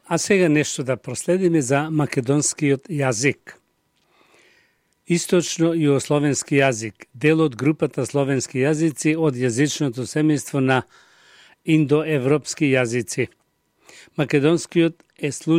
А сега нешто да проследиме за македонскиот јазик. Источно-југословенски јазик, дел од групата словенски јазици од јазичното семејство на индоевропски јазици. Македонскиот е